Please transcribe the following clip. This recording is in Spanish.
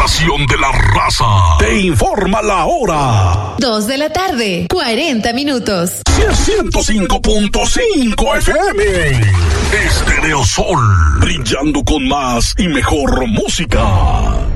estación de la raza. Te informa la hora. 2:40 p.m. 105.5 FM. Estéreo Sol. Brillando con más y mejor música.